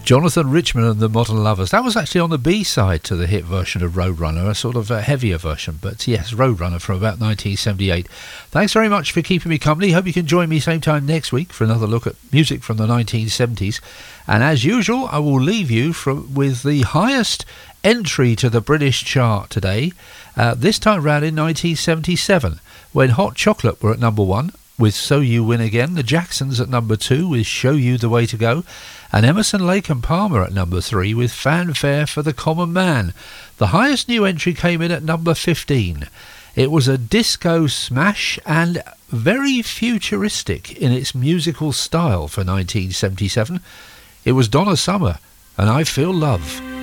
Jonathan Richman and the Modern Lovers. That was actually on the B-side to the hit version of Roadrunner, a sort of a heavier version, but yes, Roadrunner from about 1978. Thanks very much for keeping me company. Hope you can join me same time next week for another look at music from the 1970s. And as usual, I will leave you with the highest entry to the British chart today, this time round in 1977, when Hot Chocolate were at number 1 with So You Win Again, the Jacksons at number 2 with Show You the Way to Go, and Emerson, Lake and Palmer at number 3 with Fanfare for the Common Man. The highest new entry came in at number 15. It was a disco smash and very futuristic in its musical style for 1977. It was Donna Summer and I Feel Love.